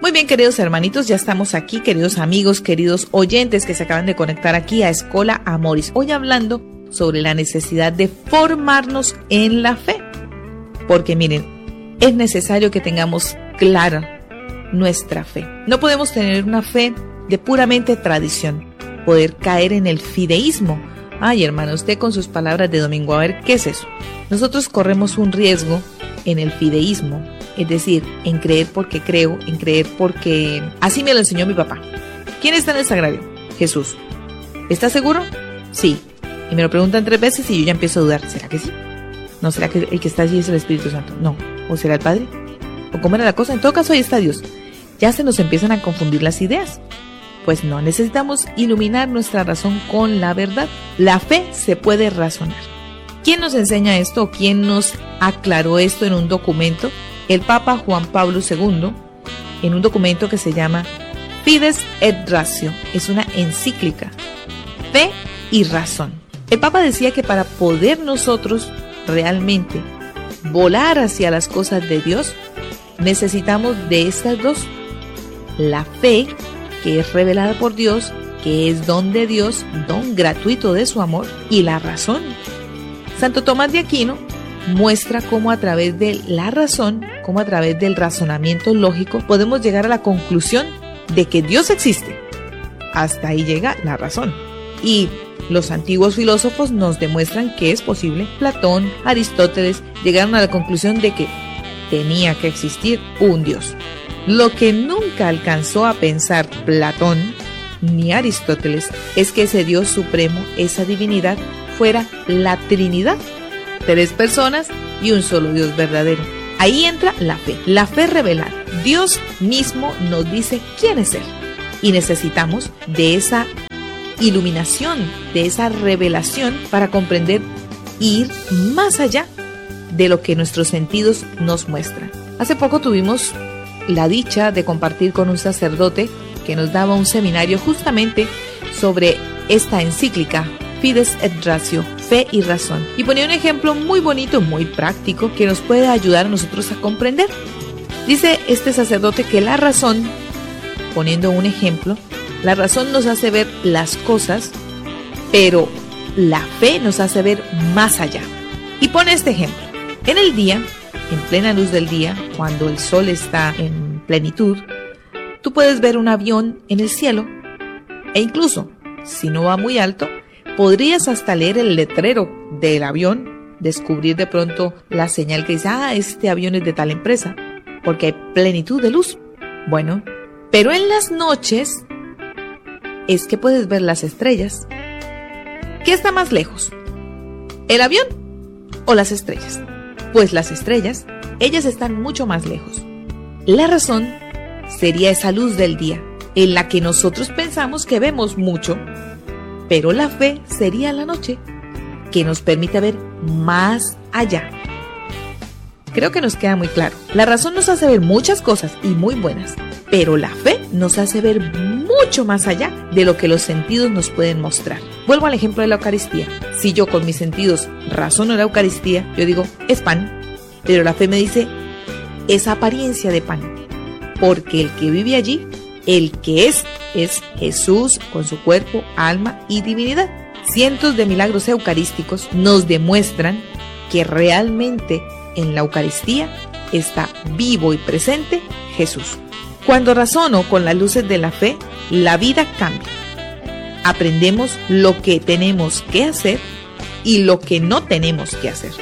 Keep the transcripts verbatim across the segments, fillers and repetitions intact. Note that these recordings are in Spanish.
Muy bien, queridos hermanitos, ya estamos aquí, queridos amigos, queridos oyentes que se acaban de conectar aquí a Escola Amoris. Hoy hablando sobre la necesidad de formarnos en la fe. Porque miren, es necesario que tengamos clara nuestra fe. No podemos tener una fe de puramente tradición, poder caer en el fideísmo. Ay, hermano, usted con sus palabras de domingo, a ver, ¿qué es eso? Nosotros corremos un riesgo en el fideísmo, es decir, en creer porque creo, en creer porque así me lo enseñó mi papá. ¿Quién está en el sagrario? Jesús. ¿Estás seguro? Sí. Y me lo preguntan tres veces y yo ya empiezo a dudar. ¿Será que sí? ¿No será que el que está allí es el Espíritu Santo? No. ¿O será el Padre? ¿O cómo era la cosa? En todo caso, ahí está Dios. Ya se nos empiezan a confundir las ideas. Pues no, necesitamos iluminar nuestra razón con la verdad. La fe se puede razonar. ¿Quién nos enseña esto o quién nos aclaró esto en un documento? El Papa Juan Pablo segundo, en un documento que se llama Fides et Ratio. Es una encíclica. Fe y razón. El Papa decía que para poder nosotros realmente volar hacia las cosas de Dios, necesitamos de estas dos. La fe, que es revelada por Dios, que es don de Dios, don gratuito de su amor, y la razón. Santo Tomás de Aquino muestra cómo a través de la razón, cómo a través del razonamiento lógico, podemos llegar a la conclusión de que Dios existe. Hasta ahí llega la razón. Y los antiguos filósofos nos demuestran que es posible. Platón, Aristóteles llegaron a la conclusión de que tenía que existir un Dios. Lo que nunca alcanzó a pensar Platón ni Aristóteles es que ese Dios supremo, esa divinidad, fuera la Trinidad, tres personas y un solo Dios verdadero. Ahí entra la fe, la fe revelada. Dios mismo nos dice quién es Él y necesitamos de esa iluminación, de esa revelación para comprender e ir más allá de lo que nuestros sentidos nos muestran. Hace poco tuvimos la dicha de compartir con un sacerdote que nos daba un seminario justamente sobre esta encíclica Fides et Ratio, fe y razón, y ponía un ejemplo muy bonito, muy práctico, que nos puede ayudar a nosotros a comprender. Dice este sacerdote que la razón, poniendo un ejemplo, la razón nos hace ver las cosas, pero la fe nos hace ver más allá. Y pone este ejemplo. En el día, en plena luz del día, cuando el sol está en plenitud, tú puedes ver un avión en el cielo e incluso, si no va muy alto, podrías hasta leer el letrero del avión, descubrir de pronto la señal que dice, ah, este avión es de tal empresa, porque hay plenitud de luz. Bueno, pero en las noches es que puedes ver las estrellas. ¿Qué está más lejos? ¿El avión o las estrellas? Pues las estrellas, ellas están mucho más lejos. La razón sería esa luz del día, en la que nosotros pensamos que vemos mucho, pero la fe sería la noche, que nos permite ver más allá. Creo que nos queda muy claro. La razón nos hace ver muchas cosas y muy buenas, pero la fe nos hace ver mucho más allá de lo que los sentidos nos pueden mostrar. Vuelvo al ejemplo de la Eucaristía. Si yo con mis sentidos razono la Eucaristía, yo digo, es pan, pero la fe me dice, es apariencia de pan, porque el que vive allí, el que es, es Jesús con su cuerpo, alma y divinidad. Cientos de milagros eucarísticos nos demuestran que realmente en la Eucaristía está vivo y presente Jesús. Cuando razono con las luces de la fe, la vida cambia. Aprendemos lo que tenemos que hacer y lo que no tenemos que hacer.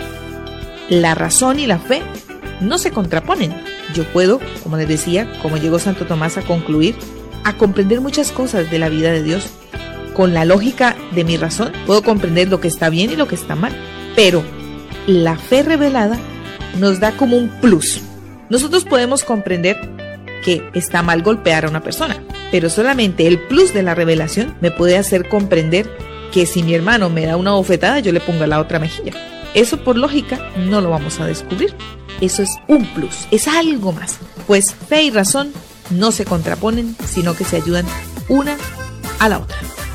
La razón y la fe no se contraponen. Yo puedo, como les decía, como llegó Santo Tomás a concluir, a comprender muchas cosas de la vida de Dios. Con la lógica de mi razón puedo comprender lo que está bien y lo que está mal. Pero la fe revelada nos da como un plus. Nosotros podemos comprender que está mal golpear a una persona, pero solamente el plus de la revelación me puede hacer comprender que si mi hermano me da una bofetada, yo le pongo la otra mejilla. Eso por lógica no lo vamos a descubrir. Eso es un plus, es algo más. Pues fe y razón no se contraponen, sino que se ayudan una a la otra.